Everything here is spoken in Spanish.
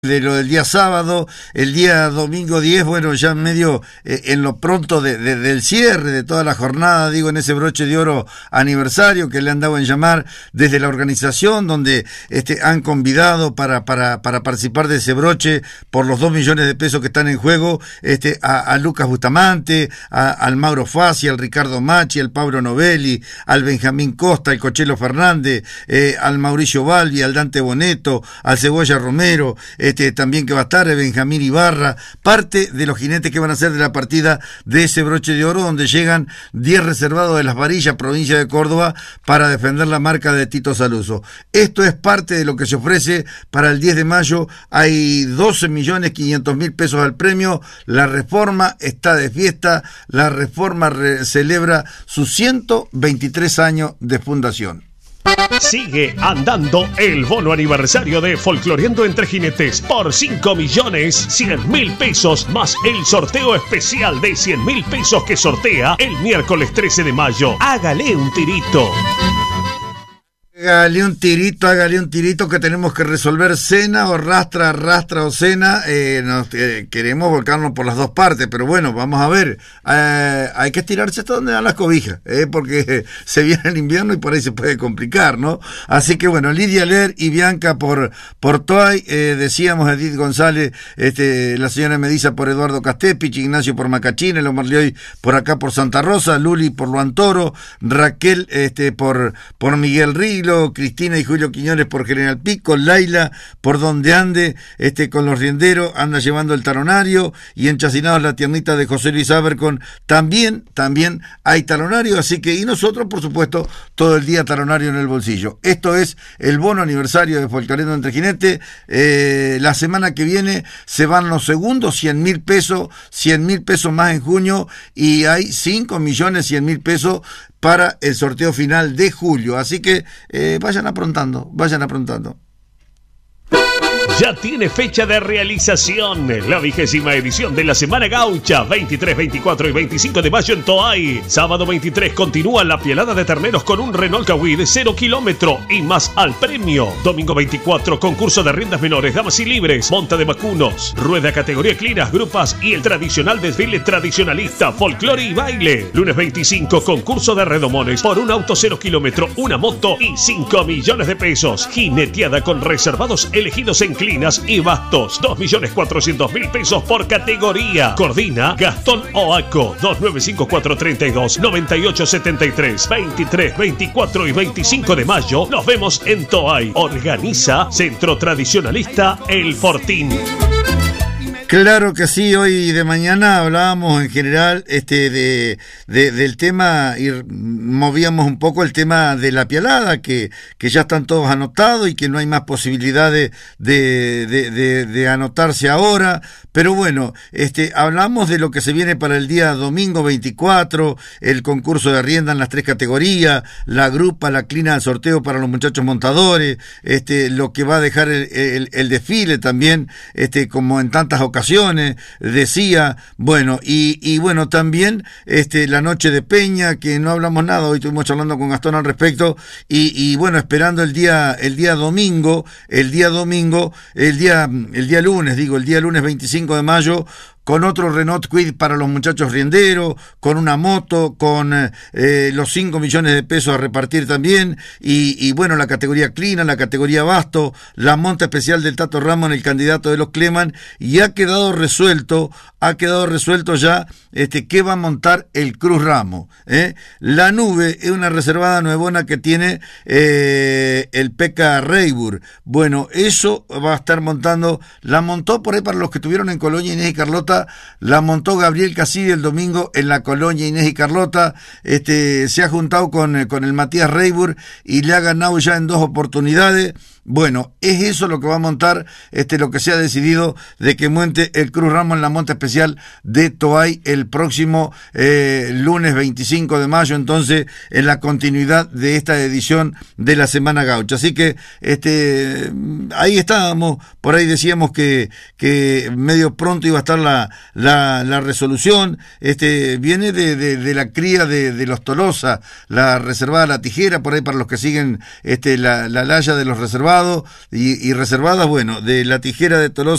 de lo del día sábado, el día domingo 10, bueno, ya medio en lo pronto del cierre de toda la jornada, digo, en ese broche de oro aniversario que le han dado en llamar desde la organización, donde han convidado para participar de ese broche por los 2 millones de pesos que están en juego, a Lucas Bustamante, al Mauro Fassi, al Ricardo Machi, al Pablo Novelli, al Benjamín Costa, al Cochelo Fernández, al Mauricio Balbi, al Dante Boneto, al Cebolla Romero, también que va a estar Benjamín Ibarra, parte de los jinetes que van a ser de la partida de ese broche de oro, donde llegan 10 reservados de Las Varillas, provincia de Córdoba, para defender la marca de Tito Saluso. Esto es parte de lo que se ofrece para el 10 de mayo. Hay 12.500.000 pesos al premio. La Reforma está de fiesta. La Reforma celebra sus 123 años de fundación. Sigue andando el bono aniversario de Folcloreando entre Jinetes por 5.100.000 pesos, más el sorteo especial de 100.000 pesos que sortea el miércoles 13 de mayo. Hágale un tirito. Hágale un tirito que tenemos que resolver cena o rastra o cena. Queremos volcarnos por las dos partes, pero bueno, vamos a ver. Hay que estirarse hasta donde dan las cobijas, porque se viene el invierno y por ahí se puede complicar, ¿no? Así que bueno, Lidia Ler y Bianca por Toay, decíamos Edith González, la señora Mediza por Eduardo Castepich, Ignacio por Macachín, el Omar Lioy por acá por Santa Rosa, Luli por Luantoro, Raquel por Miguel Riglo, Cristina y Julio Quiñones por General Pico, Laila por Donde Ande, con los rienderos, anda llevando el talonario, y en Chacinados la tiernita de José Luis Abercon, también hay talonario, así que, y nosotros, por supuesto, todo el día talonario en el bolsillo. Esto es el bono aniversario de Folcloreando entre Jinetes. La semana que viene se van los segundos 100.000 pesos, 100.000 pesos más en junio, y hay 5.100.000 pesos para el sorteo final de julio. Así que vayan aprontando. Ya tiene fecha de realización la 20ª edición de la Semana Gaucha, 23, 24 y 25 de mayo en Toay. Sábado 23 continúa la pielada de terneros con un Renault Kwid de 0 kilómetro y más al premio. Domingo 24, concurso de riendas menores, damas y libres, monta de vacunos, rueda categoría clinas, grupas y el tradicional desfile tradicionalista, folclore y baile. Lunes 25, concurso de redomones por un auto 0 kilómetro, una moto y 5 millones de pesos. Jineteada con reservados elegidos en clinas y bastos, 2.400.000 pesos por categoría. Coordina Gastón Oaco, 2954329873. 23, 24 y 25 de mayo nos vemos en Toay. Organiza Centro Tradicionalista El Fortín. Claro que sí, hoy de mañana hablábamos en general del tema, y movíamos un poco el tema de la pialada, que ya están todos anotados y que no hay más posibilidades de anotarse ahora, pero bueno, hablamos de lo que se viene para el día domingo 24, el concurso de rienda en las 3 categorías, la grupa, la clina del sorteo para los muchachos montadores, lo que va a dejar el desfile también, como en tantas ocasiones, decía, bueno, y bueno, también la noche de Peña, que no hablamos nada, hoy estuvimos charlando con Gastón al respecto, y bueno, esperando el día lunes 25 de mayo, con otro Renault Kwid para los muchachos rienderos, con una moto, con los 5 millones de pesos a repartir también, y bueno, la categoría Clina, la categoría Basto, la monta especial del Tato Ramón, el candidato de los Cleman, y ha quedado resuelto ya qué va a montar el Cruz Ramos. La Nube es una reservada nuevona que tiene el Pekka Reibur. Bueno, eso va a estar montando, la montó por ahí para los que estuvieron en Colonia Inés y Carlota, la montó Gabriel Casilli el domingo en la Colonia Inés y Carlota, se ha juntado con el Matías Reibur y le ha ganado ya en 2 oportunidades. Bueno, es eso lo que va a montar, lo que se ha decidido de que monte el Cruz Ramos en la monta especial de Toay el próximo lunes 25 de mayo, entonces en la continuidad de esta edición de la Semana Gaucha. Así que ahí estábamos, por ahí decíamos que medio pronto iba a estar la resolución. Viene de la cría de los Tolosa, la reservada La Tijera, por ahí para los que siguen la laya de los reservados, reservado y reservadas, bueno, de la tijera de Tolosa